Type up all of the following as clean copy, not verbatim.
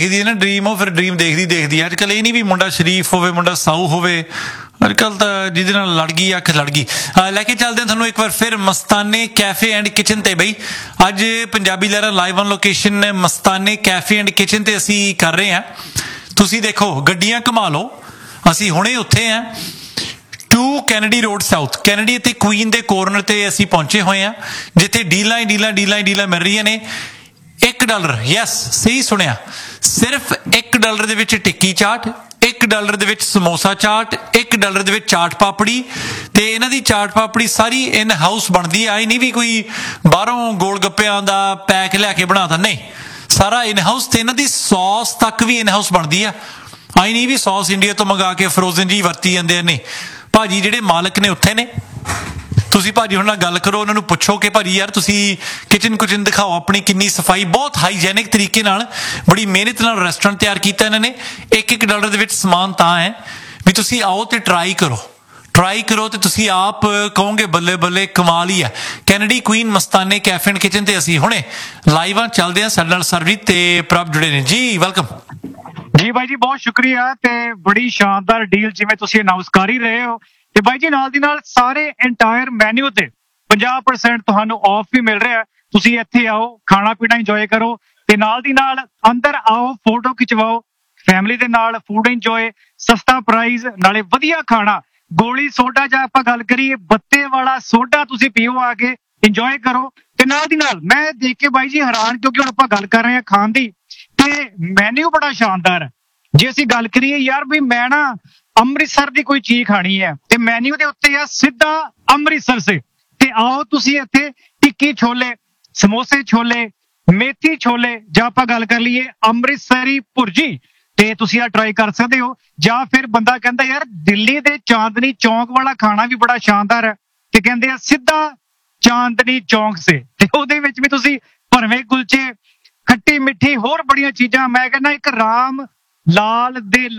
ਇਹਦੀ ਨਾ ਡ੍ਰੀਮ ਉਹ ਫਿਰ ਡ੍ਰੀਮ ਦੇਖਦੀ ਅੱਜ ਕੱਲ੍ਹ ਇਹ ਨਹੀਂ ਵੀ ਮੁੰਡਾ ਸ਼ਰੀਫ ਹੋਵੇ ਮੁੰਡਾ ਸਾਊ ਹੋਵੇ ਅੱਜ ਕੱਲ੍ਹ ਤਾਂ ਜਿਹਦੇ ਨਾਲ ਲੜ ਗਈ ਅੱਖ ਲੜ ਗਈ। ਲੈ ਕੇ ਚੱਲਦੇ ਹਾਂ ਤੁਹਾਨੂੰ ਇੱਕ ਵਾਰ ਫਿਰ ਮਸਤਾਨੇ ਕੈਫੇ ਐਂਡ ਕਿਚਨ ਤੇ। ਬਈ ਅੱਜ ਪੰਜਾਬੀ ਲਹਿਰਾ live on location Mastaney cafe and kitchen ਤੇ ਅਸੀਂ ਕਰ ਰਹੇ ਹਾਂ। ਤੁਸੀਂ ਦੇਖੋ ਗੱਡੀਆਂ ਘੁਮਾ ਲਓ, ਅਸੀਂ ਹੁਣੇ ਉੱਥੇ ਹਾਂ 2 ਕੈਨੇਡੀ ਰੋਡ ਸਾਊਥ, ਕੈਨੇਡੀ ਅਤੇ ਕੁਈਨ ਦੇ ਕੋਰਨਰ ਤੇ ਅਸੀਂ ਪਹੁੰਚੇ ਹੋਏ ਹਾਂ, ਜਿੱਥੇ ਡੀਲਾਂ ਮਿਲ ਰਹੀਆਂ ਨੇ। $1, ਯੈਸ ਸਹੀ ਸੁਣਿਆ, ਸਿਰਫ $1 ਦੇ ਵਿੱਚ ਟਿੱਕੀ ਚਾਟ, $1 ਦੇ ਵਿੱਚ ਸਮੋਸਾ ਚਾਟ, $1 ਦੇ ਵਿੱਚ ਚਾਟ ਪਾਪੜੀ। ਤੇ ਇਹਨਾਂ ਦੀ ਚਾਟ ਪਾਪੜੀ ਸਾਰੀ ਇਨ ਹਾਊਸ ਬਣਦੀ ਆ, ਇਹ ਨਹੀਂ ਵੀ ਕੋਈ ਬਾਹਰੋਂ ਗੋਲ ਗੱਪਿਆਂ ਦਾ ਪੈਕ ਲਿਆ ਕੇ ਬਣਾਤਾ, ਨਹੀਂ, ਸਾਰਾ ਇਨ ਹਾਊਸ। ਤੇ ਇਹਨਾਂ ਦੀ ਸੌਸ ਤੱਕ ਵੀ ਇਨ ਹਾਊਸ ਬਣਦੀ ਆ, ਆਈ ਨਹੀਂ ਵੀ ਸੌਸ ਇੰਡੀਆ ਤੋਂ ਮੰਗਾ ਕੇ ਫਰੋਜ਼ਨ ਜੀ ਵਰਤੀ ਜਾਂਦੇ ਨੇ। ਭਾਜੀ ਜਿਹੜੇ ਮਾਲਕ ਨੇ ਉੱਥੇ ਨੇ, ਤੁਸੀਂ ਭਾਜੀ ਹੁਣ ਨਾਲ ਗੱਲ ਕਰੋ, ਉਹਨਾਂ ਨੂੰ ਪੁੱਛੋ ਕਿ ਭਾਜੀ ਯਾਰ ਤੁਸੀਂ ਕਿਚਨ ਦਿਖਾਓ ਆਪਣੀ, ਕਿੰਨੀ ਸਫਾਈ, ਬਹੁਤ ਹਾਈਜੈਨਿਕ ਤਰੀਕੇ ਨਾਲ ਬੜੀ ਮਿਹਨਤ ਨਾਲ ਰੈਸਟੋਰੈਂਟ ਤਿਆਰ ਕੀਤਾ ਇਹਨਾਂ ਨੇ। $1 ਦੇ ਵਿੱਚ ਸਮਾਨ ਤਾਂ ਹੈ ਵੀ ਤੁਸੀਂ ਆਓ ਤੇ ਟਰਾਈ ਕਰੋ ਤੇ ਤੁਸੀਂ ਆਪ ਕਹੋਗੇ ਬੱਲੇ ਬੱਲੇ ਕਮਾਲ ਹੀ ਹੈ। Kennedy Queen Mastaney cafe and kitchen ਤੇ ਅਸੀਂ ਹੁਣੇ ਲਾਈਵ ਚੱਲਦੇ ਹਾਂ। ਸਾਡੇ ਨਾਲ ਸਰਬਜੀਤ ਤੇ ਪ੍ਰਭ ਜੁੜੇ ਨੇ ਜੀ, ਵੈਲਕਮ ਜੀ ਬਾਈ ਜੀ, ਬਹੁਤ ਸ਼ੁਕਰੀਆ। ਤੇ ਬੜੀ ਸ਼ਾਨਦਾਰ ਡੀਲ ਜਿਵੇਂ ਤੁਸੀਂ ਅਨਾਉਂਸ ਕਰ ਹੀ ਰਹੇ ਹੋ। ਤੇ ਬਾਈ ਜੀ ਨਾਲ ਦੀ ਨਾਲ ਸਾਰੇ ਐਂਟਾਇਰ ਮੈਨਿਊ ਤੇ 50% ਤੁਹਾਨੂੰ ਆਫ ਵੀ ਮਿਲ ਰਿਹਾ। ਤੁਸੀਂ ਇੱਥੇ ਆਓ, ਖਾਣਾ ਪੀਣਾ ਇੰਜੋਏ ਕਰੋ ਤੇ ਨਾਲ ਦੀ ਨਾਲ ਅੰਦਰ ਆਓ, ਫੋਟੋ ਖਿਚਵਾਓ, ਫੈਮਿਲੀ ਦੇ ਨਾਲ ਫੂਡ ਇੰਜੋਏ, ਸਸਤਾ ਪ੍ਰਾਈਸ, ਨਾਲੇ ਵਧੀਆ ਖਾਣਾ। ਗੋਲੀ ਸੋਡਾ ਜਾਂ ਆਪਾਂ ਗੱਲ ਕਰੀਏ ਬੱਤੇ ਵਾਲਾ ਸੋਡਾ ਤੁਸੀਂ ਪੀਓ ਆ ਕੇ, ਇੰਜੋਏ ਕਰੋ। ਤੇ ਨਾਲ ਦੀ ਨਾਲ ਮੈਂ ਦੇਖ ਕੇ ਬਾਈ ਜੀ ਹੈਰਾਨ, ਕਿਉਂਕਿ ਹੁਣ ਆਪਾਂ ਗੱਲ ਕਰ ਰਹੇ ਹਾਂ ਖਾਣ ਦੀ ਤੇ ਮੈਨਿਊ ਬੜਾ ਸ਼ਾਨਦਾਰ ਹੈ। ਜੇ ਅਸੀਂ ਗੱਲ ਕਰੀਏ ਯਾਰ ਵੀ ਮੈਂ ਨਾ ਅੰਮ੍ਰਿਤਸਰ ਦੀ ਕੋਈ ਚੀਜ਼ ਖਾਣੀ ਹੈ ਤੇ ਮੈਨਿਊ ਦੇ ਉੱਤੇ ਆ ਸਿੱਧਾ ਅੰਮ੍ਰਿਤਸਰ ਸੇ। ਤੇ ਆਓ ਤੁਸੀਂ ਇੱਥੇ ਟਿੱਕੀ ਛੋਲੇ, ਸਮੋਸੇ ਛੋਲੇ, ਮੇਥੀ ਛੋਲੇ, ਜਾਂ ਆਪਾਂ ਗੱਲ ਕਰ ਲਈਏ ਅੰਮ੍ਰਿਤਸਰੀ ਭੁਰਜੀ, ਤੇ ਤੁਸੀਂ ਆ ਟਰਾਈ ਕਰ ਸਕਦੇ ਹੋ। ਜਾਂ ਫਿਰ ਬੰਦਾ ਕਹਿੰਦਾ ਯਾਰ ਦਿੱਲੀ ਦੇ ਚਾਂਦਨੀ ਚੌਂਕ ਵਾਲਾ ਖਾਣਾ ਵੀ ਬੜਾ ਸ਼ਾਨਦਾਰ ਹੈ, ਤੇ ਕਹਿੰਦੇ ਆ ਸਿੱਧਾ ਚਾਂਦਨੀ ਚੌਂਕ ਸੇ। ਤੇ ਉਹਦੇ ਵਿੱਚ ਵੀ ਤੁਸੀਂ ਭਰਵੇਂ ਕੁਲਚੇ, ਖੱਟੀ ਮਿੱਠੀ, ਹੋਰ ਬੜੀਆਂ ਚੀਜ਼ਾਂ। ਮੈਂ ਕਹਿੰਦਾ ਇੱਕ ਰਾਮ ਲਾਲ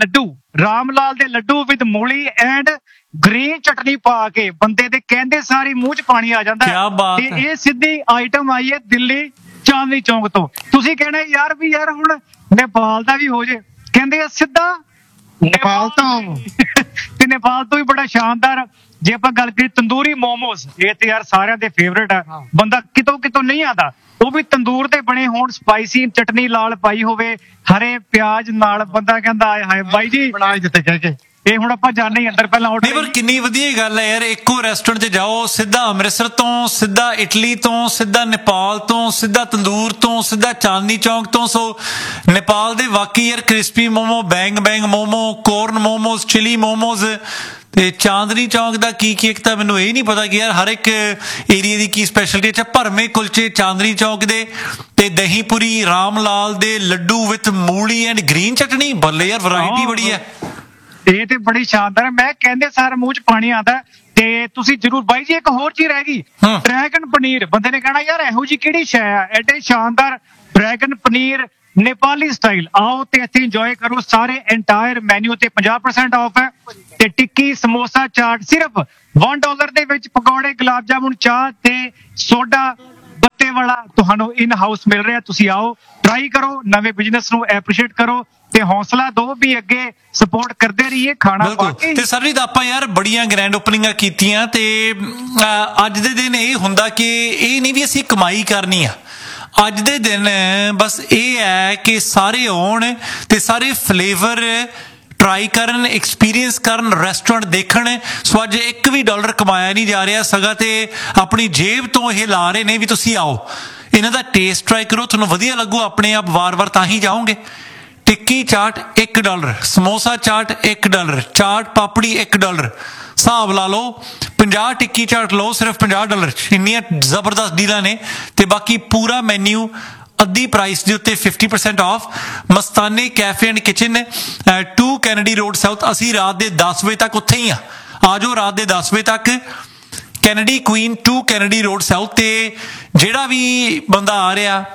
ਦੇ ਲੱਡੂ ਵਿਦ ਮੂਲੀ ਐਂਡ ਗ੍ਰੀਨ ਚਟਨੀ ਪਾ ਕੇ ਬੰਦੇ ਦੇ ਕਹਿੰਦੇ ਸਾਰੀ ਮੂੰਹ 'ਚ ਪਾਣੀ ਆ ਜਾਂਦਾ। ਤੇ ਇਹ ਸਿੱਧੀ ਆਈਟਮ ਆਈ ਹੈ ਦਿੱਲੀ ਚਾਂਦਨੀ ਚੌਂਕ ਤੋਂ। ਤੁਸੀਂ ਕਹਿਣਾ ਯਾਰ ਵੀ ਯਾਰ ਹੁਣ ਨੇਪਾਲ ਦਾ ਵੀ ਹੋ ਜੇ, ਕਹਿੰਦੇ ਆ ਸਿੱਧਾ ਨੇਪਾਲ ਤੋਂ। ਤੇ ਨੇਪਾਲ ਤੋਂ ਵੀ ਬੜਾ ਸ਼ਾਨਦਾਰ। ਜੇ ਆਪਾਂ ਗੱਲ ਕਰੀਏ ਤੰਦੂਰੀ ਮੋਮੋਸ, ਇਹ ਤੇ ਯਾਰ ਸਾਰਿਆਂ ਦੇ ਫੇਵਰੇਟ ਆ, ਬੰਦਾ ਕਿਤੋਂ ਨਹੀਂ ਆਉਂਦਾ, ਉਹ ਵੀ ਤੰਦੂਰ ਦੇ ਬਣੇ ਹੋਣ, ਸਪਾਈਸੀ ਚਟਨੀ ਲਾਲ ਪਾਈ ਹੋਵੇ, ਹਰੇ ਪਿਆਜ਼ ਨਾਲ, ਬੰਦਾ ਕਹਿੰਦਾ ਆਏ ਹਾਏ ਬਾਈ ਜੀ ਬਣਾ ਦਿੱਤੇ ਕਹਿ ਕੇ। ਇਹ ਹੁਣ ਆਪਾਂ ਜਾਣੇ ਹੀ ਅੰਦਰ ਪਹਿਲਾਂ ਆਰਡਰ। ਪਰ ਕਿੰਨੀ ਵਧੀਆ ਗੱਲ ਹੈ ਯਾਰ, ਇੱਕੋ ਰੈਸਟੋਰੈਂਟ 'ਚ ਜਾਓ, ਸਿੱਧਾ ਅੰਮ੍ਰਿਤਸਰ ਤੋਂ, ਸਿੱਧਾ ਇਟਲੀ ਤੋਂ, ਸਿੱਧਾ ਨੇਪਾਲ ਤੋਂ, ਸਿੱਧਾ ਤੰਦੂਰ ਤੋਂ, ਸਿੱਧਾ ਚਾਂਦਨੀ ਚੌਂਕ ਤੋਂ। ਸੋ ਨੇਪਾਲ ਦੇ ਵਾਕਈ ਯਾਰ crispy momo, bang momo, corn momos, chilli momos. ਤੇ ਚਾਂਦਨੀ ਚੌਂਕ ਦਾ ਕੀ ਇੱਕ ਤਾਂ ਮੈਨੂੰ ਇਹ ਨਹੀਂ ਪਤਾ ਕਿ ਯਾਰ ਹਰ ਇੱਕ ਏਰੀਏ ਦੀ ਕੀ ਸਪੈਸ਼ਲਿਟੀ। ਅੱਛਾ, ਭਰਵੇਂ ਕੁਲਚੇ ਚਾਂਦਨੀ ਚੌਂਕ ਦੇ, ਤੇ ਦਹੀਂ ਪੁਰੀ ਰਾਮ ਲਾਲ ਦੇ ਲੱਡੂ ਵਿਦ ਮੂਲੀ ਐਂਡ ਗ੍ਰੀਨ ਚਟਨੀ। ਬੱਲੇ ਯਾਰ, ਵੈਰਾਈਟੀ ਬੜੀ ਹੈ। ਇਹ ਤੇ ਬੜੀ ਸ਼ਾਨਦਾਰ ਹੈ, ਮੈਂ ਕਹਿੰਦੇ ਸਾਰਾ ਮੂੰਹ 'ਚ ਪਾਣੀ ਆਉਂਦਾ। ਤੇ ਤੁਸੀਂ ਜਰੂਰ ਬਾਈ ਜੀ, ਇੱਕ ਹੋਰ ਚੀਜ਼ ਰਹਿ ਗਈ, ਡਰੈਗਨ ਪਨੀਰ। ਬੰਦੇ ਨੇ ਕਹਿਣਾ ਯਾਰ ਇਹੋ ਜੀ ਕਿਹੜੀ ਸ਼ੈ ਆ, ਐਡੇ ਸ਼ਾਨਦਾਰ ਡਰੈਗਨ ਪਨੀਰ ਨੇਪਾਲੀ ਸਟਾਈਲ। ਆਓ ਤੇ ਇੱਥੇ ਇੰਜੋਏ ਕਰੋ। ਸਾਰੇ ਐਂਟਾਇਰ ਮੈਨਿਊ ਤੇ 50% ਆਫ ਹੈ। ਤੇ ਟਿੱਕੀ, ਸਮੋਸਾ, ਚਾਟ ਸਿਰਫ $1 ਦੇ ਵਿੱਚ। ਪਕੌੜੇ, ਗੁਲਾਬ ਜਾਮੁਨ, ਚਾਹ ਤੇ ਸੋਡਾ ਬੱਤੇ ਵਾਲਾ ਤੁਹਾਨੂੰ ਇਨ ਹਾਊਸ ਮਿਲ ਰਿਹਾ। ਤੁਸੀਂ ਆਓ, ਟਰਾਈ ਕਰੋ, ਨਵੇਂ ਬਿਜ਼ਨਸ ਨੂੰ ਐਪਰੀਸ਼ੀਏਟ ਕਰੋ ਤੇ ਹੌਸਲਾ ਦਿਓ ਵੀ ਅੱਗੇ ਸਪੋਰਟ ਕਰਦੇ ਰਹੀਏ। ਖਾਣਾ ਤੇ ਸਰਬਜੀਤ ਆਪਾਂ ਯਾਰ ਬੜੀਆਂ ਗ੍ਰੈਂਡ ਓਪਨਿੰਗਾਂ ਕੀਤੀਆਂ, ਤੇ ਅੱਜ ਦੇ ਦਿਨ ਇਹ ਹੁੰਦਾ ਕਿ ਇਹ ਨਹੀਂ ਵੀ ਅਸੀਂ ਕਮਾਈ ਕਰਨੀ ਆ। ਅੱਜ ਦੇ ਦਿਨ ਬਸ ਇਹ ਹੈ ਕਿ ਸਾਰੇ ਆਉਣ ਤੇ ਸਾਰੇ ਫਲੇਵਰ ਟਰਾਈ ਕਰਨ, ਐਕਸਪੀਰੀਅੰਸ ਕਰਨ, ਰੈਸਟੋਰੈਂਟ ਦੇਖਣ। ਸੋ ਅੱਜ $1 ਵੀ ਕਮਾਇਆ ਨਹੀਂ ਜਾ ਰਿਹਾ, ਸਗੋਂ ਤੇ ਆਪਣੀ ਜੇਬ ਤੋਂ ਇਹ ਲਾ ਰਹੇ ਨੇ ਵੀ ਤੁਸੀਂ ਆਓ, ਇਹਨਾਂ ਦਾ ਟੇਸਟ ਟਰਾਈ ਕਰੋ, ਤੁਹਾਨੂੰ ਵਧੀਆ ਲੱਗੂ, ਆਪਣੇ ਆਪ ਵਾਰ-ਵਾਰ ਤਾਂ ਹੀ ਜਾਓਗੇ। ਟਿੱਕੀ ਚਾਟ $1, ਸਮੋਸਾ ਚਾਟ $1, ਚਾਟ ਪਾਪੜੀ $1। ਹਿਸਾਬ ਲਾ ਲਓ 50 ਟਿੱਕੀ ਚਾਟ ਲਓ ਸਿਰਫ $50 'ਚ। ਇੰਨੀਆਂ ਜ਼ਬਰਦਸਤ ਡੀਲਾਂ ਨੇ। ਤੇ ਬਾਕੀ ਪੂਰਾ ਮੈਨਿਊ ਅੱਧੀ ਪ੍ਰਾਈਸ ਦੇ ਉੱਤੇ 50% of. Mastaney cafe and kitchen, 2 Kennedy road south. ਅਸੀਂ ਰਾਤ ਦੇ 10 ਵਜੇ ਤੱਕ ਉੱਥੇ ਹੀ ਆ ਜਾਓ, ਰਾਤ ਦੇ 10 ਵਜੇ ਤੱਕ Kennedy Queen 2 Kennedy road south. ਤੇ ਜਿਹੜਾ ਵੀ ਬੰਦਾ ਆ ਰਿਹਾ,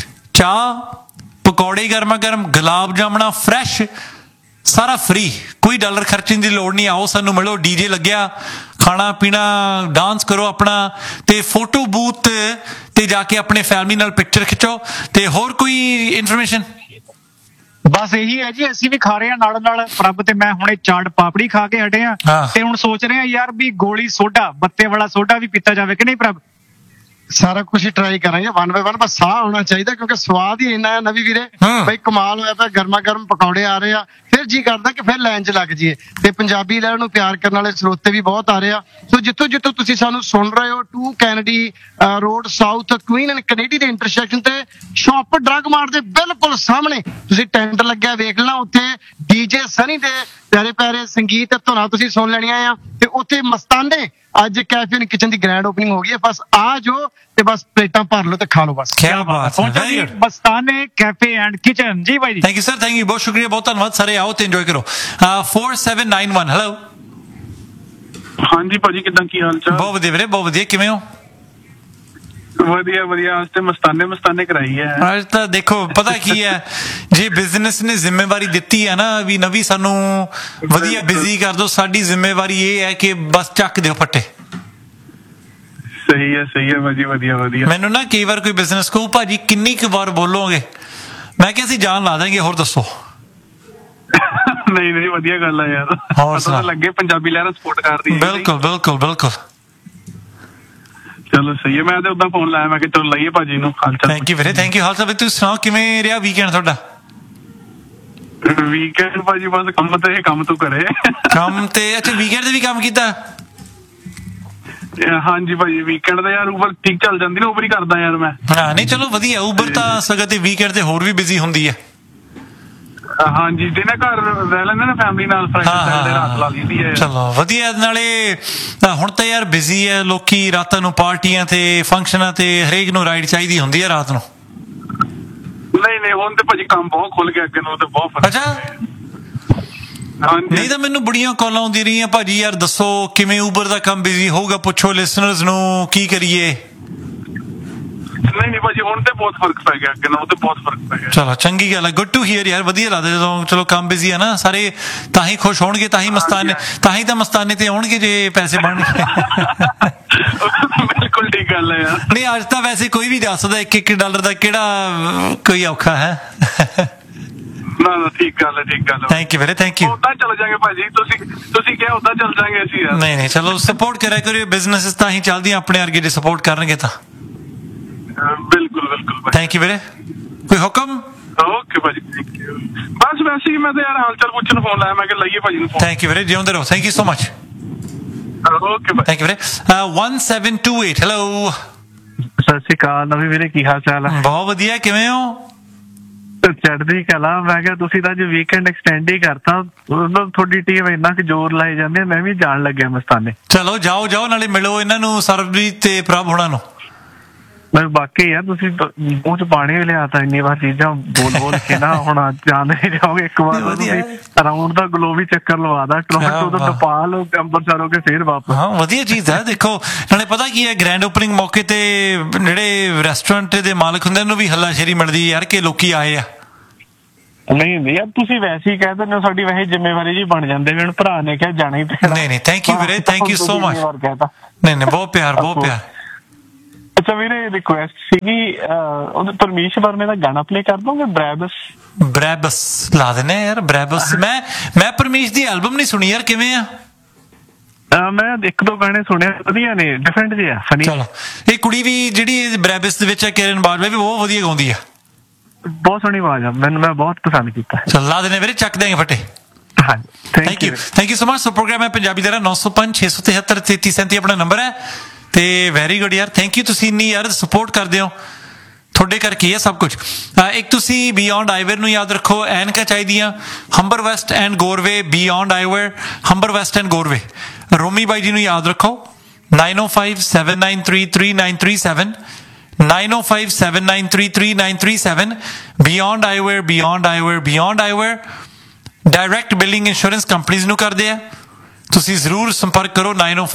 ਚਾਹ, ਪਕੌੜੇ ਗਰਮਾ ਗਰਮ, ਗੁਲਾਬ ਜਾਮਣਾ ਫਰੈਸ਼, ਸਾਰਾ ਫ੍ਰੀ, ਕੋਈ $1 ਖਰਚਣ ਦੀ ਲੋੜ ਨਹੀਂ। ਆਓ ਸਾਨੂੰ ਮਿਲੋ, ਡੀਜੇ ਲੱਗਿਆ, ਖਾਣਾ ਪੀਣਾ, ਡਾਂਸ ਕਰੋ ਆਪਣਾ, ਤੇ ਫੋਟੋ ਬੂਥ ਤੇ ਜਾ ਕੇ ਆਪਣੇ ਫੈਮਿਲੀ ਨਾਲ ਪਿਕਚਰ ਖਿੱਚੋ। ਤੇ ਹੋਰ ਕੋਈ ਇਨਫੋਰਮੇਸ਼ਨ? ਬਸ ਇਹੀ ਹੈ ਜੀ, ਅਸੀਂ ਵੀ ਖਾ ਰਹੇ ਹਾਂ ਨਾਲ ਪ੍ਰਭ ਤੇ ਮੈਂ ਹੁਣੇ ਚਾਟ ਪਾਪੜੀ ਖਾ ਕੇ ਹਟੇ ਆ ਹਾਂ। ਤੇ ਹੁਣ ਸੋਚ ਰਹੇ ਆ ਯਾਰ ਵੀ ਗੋਲੀ ਸੋਡਾ, ਬੱਤੇ ਵਾਲਾ ਸੋਡਾ ਵੀ ਪੀਤਾ ਜਾਵੇ ਕਿ ਨਹੀਂ ਪ੍ਰਭ? ਸਾਰਾ ਕੁਝ ਹੀ ਟਰਾਈ ਕਰਾਂਗੇ 1 ਬਾਈ 1, ਬਸ ਸਾਹ ਆਉਣਾ ਚਾਹੀਦਾ ਕਿਉਂਕਿ ਸਵਾਦ ਹੀ ਇੰਨਾ ਹੈ ਨਵੀ ਵੀਰੇ। ਬਈ ਕਮਾਲ ਹੋਇਆ ਪਿਆ, ਗਰਮਾ ਗਰਮ ਪਕੌੜੇ ਆ ਰਹੇ ਆ, ਫਿਰ ਜੀ ਕਰਦਾ ਕਿ ਫਿਰ ਲਾਈਨ 'ਚ ਲੱਗ ਜਾਈਏ। ਤੇ ਪੰਜਾਬੀ ਲਹਿਰ ਨੂੰ ਪਿਆਰ ਕਰਨ ਵਾਲੇ ਸਰੋਤੇ ਵੀ ਬਹੁਤ ਆ ਰਹੇ ਆ। ਸੋ ਜਿੱਥੋਂ ਜਿੱਥੋਂ ਤੁਸੀਂ ਸਾਨੂੰ ਸੁਣ ਰਹੇ ਹੋ, 2 Kennedy road south Queen and Kennedy ਦੇ ਇੰਟਰਸੈਕਸ਼ਨ ਤੇ ਸ਼ੌਪ ਡਰੱਗ ਮਾਰਟ ਦੇ ਬਿਲਕੁਲ ਸਾਹਮਣੇ ਤੁਸੀਂ ਟੈਂਟ ਲੱਗਿਆ ਵੇਖ ਲੈਣਾ। ਉੱਥੇ ਡੀਜੇ ਸਨੀ ਦੇ ਪਿਆਰੇ ਪਿਆਰੇ ਸੰਗੀਤ ਧੁਨਾਂ ਤੁਸੀਂ ਸੁਣ ਲੈਣੀਆਂ ਆ। ਤੇ ਉੱਥੇ ਮਸਤਾਨੇ ਅੱਜ cafe and kitchen the grand opening ਹੋ ਗਈ ਹੈ। ਬਸ ਆ ਜਾਓ ਤੇ ਬਸ ਪਲੇਟਾਂ ਭਰ ਲਓ ਤੇ ਖਾ ਲਓ ਬਸ। ਕੀ ਬਾਤ ਹੈ, ਪਹੁੰਚੋ ਜੀ ਮਸਤਾਨੇ ਕੈਫੇ ਐਂਡ ਕਿਚਨ। ਜੀ ਬਾਈ ਜੀ, thank you sir, thank you, ਬਹੁਤ ਸ਼ੁਕਰੀਆ, ਬਹੁਤ ਧੰਨਵਾਦ। ਸਾਰੇ ਆਓ ਤੇ ਇੰਜੋਏ ਕਰੋ। 4791 ਹੈਲੋ। ਹਾਂਜੀ ਭਾਜੀ, ਕਿੱਦਾਂ, ਕੀ ਹਾਲ ਚਾਲ? ਬਹੁਤ ਵਧੀਆ ਵੀਰੇ, ਬਹੁਤ ਵਧੀਆ, ਕਿਵੇਂ ਹੋ? ਵਧੀਆ ਵਧੀਆ। ਅੱਜ ਤੇ ਮਸਤਾਨੇ ਕਰਾਈ ਹੈ। ਅੱਜ ਤਾਂ ਦੇਖੋ ਪਤਾ ਕੀ ਹੈ, ਜੇ ਬਿਜ਼ਨਸ ਨੇ ਜ਼ਿੰਮੇਵਾਰੀ ਦਿੱਤੀ ਹੈ ਨਾ ਵੀ ਨਵੀਂ ਸਾਨੂੰ ਵਧੀਆ ਬਿਜ਼ੀ ਕਰ ਦੋ, ਸਾਡੀ ਜ਼ਿੰਮੇਵਾਰੀ ਇਹ ਹੈ ਕਿ ਬਸ ਚੱਕ ਦਿਓ ਫੱਟੇ। ਸਹੀ ਹੈ ਭਾਜੀ, ਵਧੀਆ ਵਧੀਆ। ਮੈਨੂੰ ਨਾ ਕਈ ਵਾਰ ਕੋਈ ਬਿਜ਼ਨਸ ਕਹੂ ਭਾਜੀ ਕਿੰਨੀ ਕੁ ਵਾਰ ਬੋਲੋਗੇ, ਮੈਂ ਕਿਹਾ ਅਸੀਂ ਜਾਨ ਲਾ ਦਾਂਗੇ, ਹੋਰ ਦੱਸੋ। ਨਹੀਂ ਵਧੀਆ ਗੱਲ ਹੈ ਯਾਰ, ਹੋਰ ਪਤਾ ਲੱਗੇ ਪੰਜਾਬੀ ਲਹਿਰ ਸਪੋਰਟ ਕਰਦੀ ਹੈ। ਬਿਲਕੁਲ ਬਿਲਕੁਲ ਬਿਲਕੁਲ। ਚਲੋ ਸਹੀ ਹੈ, ਮੈਂ ਤੇ ਉਦਾਂ ਫੋਨ ਲਾਇਆ, ਮੈਂ ਕਿਹਾ ਚਲੋ ਲਾਈਏ ਭਾਜੀ ਨੂੰ ਹਾਲ ਚਾਲ। ਥੈਂਕ ਯੂ ਵੀਰੇ, ਥੈਂਕ ਯੂ। ਹਾਲ ਚਾਲ ਤੁਸੀਂ ਸੁਣਾਓ, ਕਿਵੇਂ ਰਿਹਾ ਵੀਕਐਂਡ ਤੁਹਾਡਾ? ਵੀਕਐਂਡ ਭਾਜੀ ਬਸ ਕੰਮ ਤੋਂ ਕਰੇ। ਕੰਮ ਤੇ ਅੱਛਾ, ਵੀਕਐਂਡ ਤੇ ਵੀ ਕੰਮ ਕੀਤਾ? ਹਾਂਜੀ ਭਾਜੀ, ਵੀਕਐਂਡ ਦਾ ਯਾਰ ਉਬਰ ਠੀਕ ਚੱਲ ਜਾਂਦੀ ਨਾ, ਉਬਰ ਹੀ ਕਰਦਾ ਯਾਰ ਮੈਂ। ਹਾਂ ਨਹੀਂ ਚਲੋ ਵਧੀਆ, ਉਬਰ ਤਾਂ ਸਗੋਂ ਤੇ ਵੀਕਐਂਡ ਤੇ ਹੋਰ ਵੀ ਬਿਜ਼ੀ ਹੁੰਦੀ ਹੈ। ਹਾਂਜੀ, ਜਿਹਨੇ ਘਰ ਰਹਿ ਲੈਂਦੇ ਨਾ ਫੈਮਿਲੀ ਨਾਲ, ਫਰੈਂਡ ਰਾਤ ਲਾ ਲਈਦੀ ਹੈ। ਚਲੋ ਵਧੀਆ। ਨਾਲੇ ਹੁਣ ਤਾਂ ਯਾਰ ਬਿਜ਼ੀ ਹੈ ਲੋਕੀ, ਰਾਤਾਂ ਨੂੰ ਪਾਰਟੀਆਂ ਤੇ ਫੰਕਸ਼ਨਾਂ ਤੇ ਹਰੇਕ ਨੂੰ ਰਾਈਡ ਚਾਹੀਦੀ ਹੁੰਦੀ ਹੈ ਰਾਤ ਨੂੰ। ਨਹੀਂ ਹੁਣ ਤੇ ਭਾਜੀ ਕੰਮ ਬਹੁਤ ਖੁੱਲ ਗਿਆ, ਅੱਗੇ ਨੂੰ ਤੇ ਬਹੁਤ ਫਰਕ। ਅੱਛਾ, ਹਾਂਜੀ। ਨਹੀਂ ਤਾਂ ਮੈਨੂੰ ਬੜੀਆਂ ਕਾਲਾਂ ਆਉਂਦੀ ਰਹੀਆਂ ਭਾਜੀ ਯਾਰ ਦੱਸੋ ਕਿਵੇਂ ਉਬਰ ਦਾ ਕੰਮ ਬਿਜ਼ੀ ਹੋਊਗਾ, ਪੁੱਛੋ ਲਿਸਨਰਸ ਨੂੰ ਕੀ ਕਰੀਏ। ਨਹੀਂ ਭਾਜੀ, ਹੁਣ ਤੇ ਬਹੁਤ ਫਰਕ ਪੈ ਗਿਆ, ਅੱਗੇ ਨਾਲੋਂ ਤੇ ਬਹੁਤ ਫਰਕ ਪੈ ਗਿਆ। ਚਲੋ ਚੰਗੀ ਗੱਲ ਹੈ, ਗੁੱਡ ਟੂ ਹੀਅਰ ਯਾਰ, ਵਧੀਆ ਲੱਗਦਾ ਜਦੋਂ ਚਲੋ ਕੰਮ ਬਿਜ਼ੀ ਹੈ ਨਾ, ਸਾਰੇ ਤਾਂ ਹੀ ਖੁਸ਼ ਹੋਣਗੇ, ਤਾਂ ਹੀ ਤਾਂ ਮਸਤਾਨੇ ਤੇ ਆਉਣਗੇ ਜੇ ਪੈਸੇ ਬਣਨਗੇ। ਬਿਲਕੁਲ ਠੀਕ ਗੱਲ ਹੈ ਯਾਰ। ਨਹੀਂ ਅੱਜ ਤਾਂ ਵੈਸੇ ਕੋਈ ਵੀ ਜਾ ਸਕਦਾ, $1 ਦਾ ਕਿਹੜਾ ਕੋਈ ਔਖਾ ਹੈ। ਨਾ ਠੀਕ ਗੱਲ ਹੈ। ਥੈਂਕ ਯੂ ਵੀਰੇ, ਥੈਂਕ ਯੂ। ਉਦਾਂ ਚੱਲ ਜਾਗੇ ਭਾਜੀ, ਤੁਸੀਂ ਕਿਹਾ ਉਦਾਂ ਚੱਲ ਜਾਗੇ ਅਸੀਂ ਯਾਰ। ਨਹੀਂ ਚਲੋ ਸਪੋਰਟ ਕਰਿਆ ਕਰਿਓ, ਬਿਜ਼ਨਸ ਤਾਂ ਹੀ ਚੱਲਦੀਆਂ, ਆਪਣੇ ਵਰਗੇ ਜੇ ਸਪੋਰਟ ਕਰਨਗੇ ਤਾਂ। ਬਿਲकुल ਥੈਂਕ ਯੂ ਵੀਰੇ, ਕੋਈ ਹੁਕਮ? ਓਕੇ ਭਾਜੀ, ਥੈਂਕ ਯੂ। ਬਸ ਵੈਸੇ ਹੀ ਮੈਂ ਤਾਂ ਯਾਰ ਹਾਲ ਚਾਲ ਪੁੱਛਣ ਫੋਨ ਲਾਇਆ, ਮੈਂ ਕਿ ਲਈਏ ਭਾਜੀ ਨੂੰ ਫੋਨ। ਥੈਂਕ ਯੂ ਵੀਰੇ, ਜਿਉਂਦੇ ਰਹੋ, thank you so much. Okay Bhai, thank you ਵੀਰੇ। 1728 ਹੈਲੋ। ਸਤਿ ਸ਼੍ਰੀ ਅਕਾਲ ਨਵੀਂ ਵੀਰੇ, ਕੀ ਹਾਲ ਚਾਲ ਹੈ? ਬਹੁਤ ਵਧੀਆ, ਕਿਵੇਂ ਹੋ? ਚੜ੍ਹਦੀ ਕਲਾ। ਮੈਂ ਕਿਹਾ ਤੁਸੀਂ ਤਾਂ ਅੱਜ ਵੀਕਐਂਡ ਐਕਸਟੈਂਡ ਹੀ ਕਰਤਾ, ਤੁਹਾਡੀ ਟੀਮ ਇੰਨਾ ਕਿ ਜ਼ੋਰ ਲਾਈ ਜਾਂਦੀ ਹੈ, ਮੈਂ ਵੀ ਜਾਣ ਲੱਗਿਆ ਮਸਤਾਨੇ। ਚਲੋ ਜਾਓ ਨਾਲੇ ਮਿਲੋ ਇਹਨਾਂ ਨੂੰ, ਸਰਬਜੀਤ ਤੇ ਪ੍ਰਭ ਹੋਣਾ ਨੂੰ। ਮੈਂ ਬਾਕੀ ਯਾਰ ਤੁਸੀਂ ਮੂੰਹ ਚ ਪਾਣੀ ਵੀ ਲਿਆਤਾ ਇੰਨੀ ਵਾਰ ਚੀਜ਼ਾਂ ਬੋਲ ਕੇ ਨਾ, ਹੁਣ ਜਾਂਦੇ ਜਾਓਗੇ ਇੱਕ ਵਾਰ ਤੁਸੀਂ ਅਰਾਊਂਡ ਦਾ ਗਲੋਬੀ ਚੱਕਰ ਲਵਾਦਾ, ਟੋਰਾਂਟੋ ਤੋਂ ਨੇਪਾਲ, ਅੰਮ੍ਰਿਤਸਰ ਹੋ ਕੇ ਫੇਰ ਵਾਪਸ। ਹਾਂ ਵਧੀਆ ਚੀਜ਼ ਹੈ। ਦੇਖੋ ਨਾਲੇ ਪਤਾ ਕੀ ਹੈ, ਗ੍ਰੈਂਡ ਓਪਨਿੰਗ ਮੌਕੇ ਤੇ ਜਿਹੜੇ ਰੈਸਟੋਰੈਂਟ ਦੇ ਮਾਲਕ ਹੁੰਦੇ ਨੂੰ ਵੀ ਹੱਲਾਸ਼ੇਰੀ ਮਿਲਦੀ ਯਾਰ ਕਿ ਲੋਕੀ ਆਏ ਆ। ਨਹੀਂ ਯਾਰ ਤੁਸੀਂ ਵੈਸੇ ਹੀ ਕਹਿ ਦਿੰਦੇ ਹੋ, ਸਾਡੀ ਵੈਸੇ ਜ਼ਿੰਮੇਵਾਰੀ ਜੀ ਬਣ ਜਾਂਦੇ, ਮੈਨੂੰ ਭਰਾ ਨੇ ਕਿਹਾ ਜਾਣਾ ਹੀ ਪੈਣਾ। ਨਹੀਂ ਥੈਂਕ ਯੂ ਵੀਰੇ, ਥੈਂਕ ਯੂ ਸੋ ਮਚ। ਨਹੀਂ ਬਹੁਤ ਪਿਆਰ। ਅੱਛਾ ਵੀਰੇ, ਰਿਕੁਐਸਟ ਸੀਗੀ, ਉਹਦੇ ਪਰਮੇਸ਼ ਵਰਮੇ ਦਾ ਗਾਣਾ ਪਲੇ ਕਰ ਦੋਗੇ? ਬ੍ਰੈਬਸ ਲਾ ਦਿੰਦੇ ਯਾਰ, ਬ੍ਰੈਬਸ। ਮੈਂ ਪਰਮੇਸ਼ ਦੀ ਐਲਬਮ ਨਹੀਂ ਸੁਣੀ ਯਾਰ, ਕਿਵੇਂ ਆ? ਮੈਂ 1-2 ਗਾਣੇ ਸੁਣੇ, ਵਧੀਆ ਨੇ, ਡਿਫਰੈਂਟ ਜਿਹੇ ਆ, ਫਨੀ। ਚਲੋ ਇਹ ਕੁੜੀ ਵੀ ਜਿਹੜੀ ਬ੍ਰੈਬਸ ਦੇ ਵਿੱਚ ਹੈ, ਕਿਰਨ ਬਾਜਵਾ, ਵੀ ਬਹੁਤ ਵਧੀਆ ਗਾਉਂਦੀ ਆ, ਬਹੁਤ ਸੋਹਣੀ ਆਵਾਜ਼ ਆ, ਮੈਂ ਬਹੁਤ ਪਸੰਦ ਕੀਤਾ। ਚਲ ਲਾ ਦਿੰਦੇ ਵੀਰੇ, ਚੱਕ ਦੇਂਗੇ ਫਟੇ। Thank you so much. So programme ਹੈ ਪੰਜਾਬੀ ਦਾ 905 673 3337 ਆਪਣਾ ਨੰਬਰ ਹੈ। ਤੇ ਵੈਰੀ ਗੁੱਡ ਯਾਰ, ਥੈਂਕ ਯੂ, ਤੁਸੀਂ ਇੰਨੀ ਯਾਰ ਸਪੋਰਟ ਕਰਦੇ ਹੋ, ਤੁਹਾਡੇ ਕਰਕੇ ਹੈ ਸਭ ਕੁਝ। ਇੱਕ ਤੁਸੀਂ ਬਿਯੋਂਡ ਆਈਵੇਅਰ ਨੂੰ ਯਾਦ ਰੱਖੋ, ਐਨਕਾਂ ਚਾਹੀਦੀਆਂ, Humber West and ਗੋਰਵੇ, beyond ਆਈਵੇਅਰ, Humber West and ਗੋਰਵੇ। ਰੋਮੀ ਬਾਈ ਜੀ ਨੂੰ ਯਾਦ ਰੱਖੋ, 9057933937, 9057933937। Beyond ਆਈਵੇਅਰ direct billing insurance companies ਨੂੰ ਕਰਦੇ ਆ, ਤੁਸੀਂ ਜ਼ਰੂਰ ਸੰਪਰਕ ਕਰੋ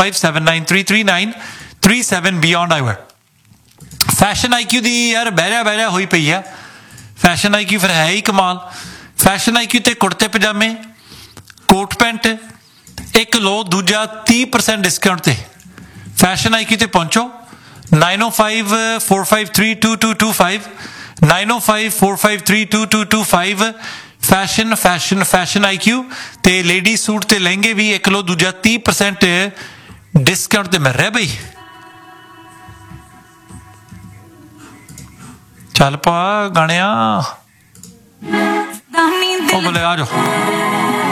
9057933937 ਬਿਯੋਂਡ ਆਈਵੇਅਰ। ਫੈਸ਼ਨ ਆਈਕਿਊ ਦੀ ਯਾਰ ਬਹਿਰਿਆ ਹੋਈ ਪਈ ਆ, ਫੈਸ਼ਨ ਆਈਕਿਊ ਫਿਰ ਹੈ ਹੀ ਕਮਾਲ। ਫੈਸ਼ਨ ਆਈਕਿਊ ਤੇ ਕੁੜਤੇ ਪਜਾਮੇ, ਕੋਟ ਪੈਂਟ ਇੱਕ ਲੋ, ਦੂਜਾ 30% ਡਿਸਕਾਊਂਟ ਤੇ। ਫੈਸ਼ਨ ਆਈਕਿਊ ਤੇ ਪਹੁੰਚੋ, 9054532225, 9054532225, ਫੈਸ਼ਨ ਫੈਸ਼ਨ ਫੈਸ਼ਨ IQ ਤੇ ਲੇਡੀ ਸੂਟ ਤੇ ਲਹਿੰਗੇ ਵੀ ਇੱਕ ਲੋ ਦੂਜਾ 30% ਡਿਸਕਾਊਂਟ ਤੇ ਮਿਲ ਰਿਹਾ ਬਈ। ਚੱਲ ਪਾ ਗਾਣਿਆ ਉਹ ਬੋਲੇ ਆ ਜਾਓ।